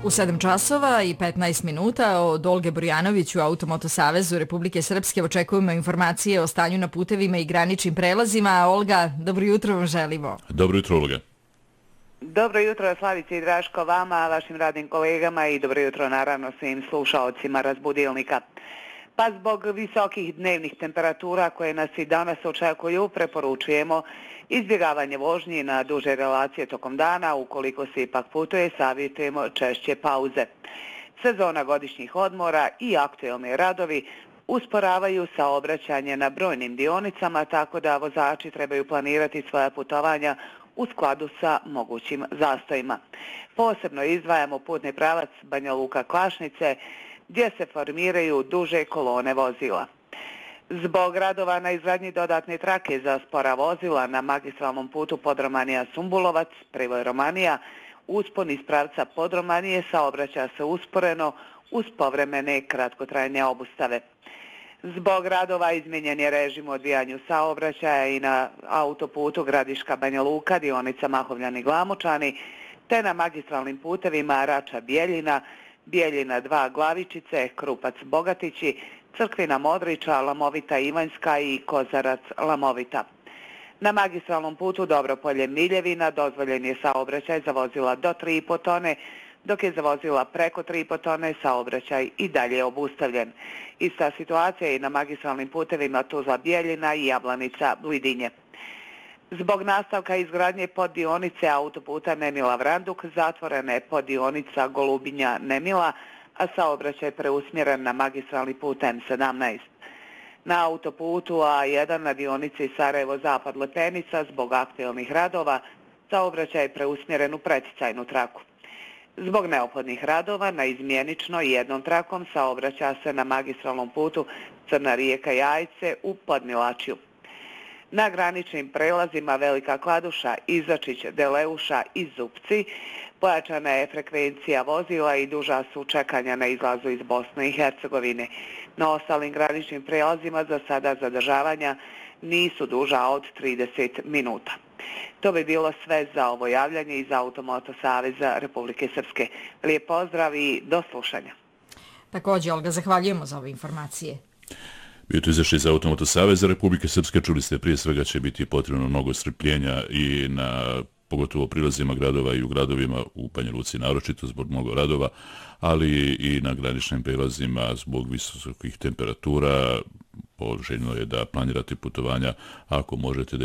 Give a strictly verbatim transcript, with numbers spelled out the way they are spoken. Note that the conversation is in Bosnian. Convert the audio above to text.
U sedam časova i petnaest minuta od Olge Borjanović u Automoto Savezu Republike Srpske očekujemo informacije o stanju na putevima i graničnim prelazima. Olga, dobro jutro vam želimo. Dobro jutro, Olga. Dobro jutro, Slavice i Draško, vama, vašim radnim kolegama i dobro jutro naravno svim slušaocima Razbudilnika. Pa zbog visokih dnevnih temperatura koje nas i danas očekuju, preporučujemo izbjegavanje vožnji na duže relacije tokom dana. Ukoliko se ipak putuje, savjetujemo češće pauze. Sezona godišnjih odmora i aktuelni radovi usporavaju saobraćanje na brojnim dionicama, tako da vozači trebaju planirati svoja putovanja u skladu sa mogućim zastojima. Posebno izdvajamo putni pravac Banja Luka-Klašnice, gdje se formiraju duže kolone vozila. Zbog radova na izgradnji dodatne trake za spora vozila na magistralnom putu Podromanija-Sumbulovac, privoj Romanija, uspon iz pravca Podromanije saobraća se usporeno uz povremene kratkotrajne obustave. Zbog radova izmijenjen je režim u odvijanju saobraćaja i na autoputu Gradiška-Banja Luka, dionica Mahovljani-Glamučani, te na magistralnim putevima Rača-Bjeljina, Bjeljina dva Glavičice, Krupac-Bogatići, Crkvina Modriča, Lamovita Ivanjska i Kozarac-Lamovita. Na magistralnom putu Dobropolje-Miljevina dozvoljen je saobraćaj za vozila do tri i po tone, dok je za vozila preko tri i po tone saobraćaj i dalje obustavljen. Ista situacija je i na magistralnim putevima Tuzla-Bjeljina i Jablanica-Blidinje. Zbog nastavka izgradnje poddionice autoputa Nemila-Vranduk zatvorena je poddionica Golubinja-Nemila, a saobraćaj preusmjeren na magistralni put M sedamnaest. Na autoputu A jedan na dionici Sarajevo-Zapad-Lepenica zbog aktuelnih radova saobraćaj je preusmjeren u preticajnu traku. Zbog neophodnih radova na izmjenično jednom trakom saobraća se na magistralnom putu Crna Rijeka-Jajce u Podmilačju. Na graničnim prelazima Velika Kladuša, Izačić, Deleuša i Zupci pojačana je frekvencija vozila i duža su čekanja na izlazu iz Bosne i Hercegovine. Na ostalim graničnim prelazima za sada zadržavanja nisu duža od trideset minuta. To bi bilo sve za ovo javljanje iz Automoto Saveza Republike Srpske. Lijep pozdrav i do slušanja. Također, Olga, zahvaljujemo za ove informacije. Bio tu izašli iz Automoto Saveza Republike Srpske, čuli ste prije svega će biti potrebno mnogo strpljenja i na pogotovo prilazima gradova i u gradovima u Banja Luci naročito zbog mnogo radova, ali i na graničnim prilazima zbog visokih temperatura. Poželjno je da planirate putovanja ako možete da